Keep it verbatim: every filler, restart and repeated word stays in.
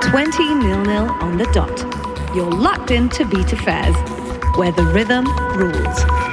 twenty nil nil on the dot. You're locked into Beat Affairs, where the rhythm rules.